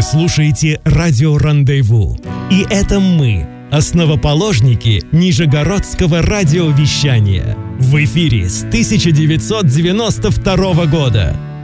слушаете радио «Рандеву». И это мы, основоположники нижегородского радиовещания. В эфире с 1992 года.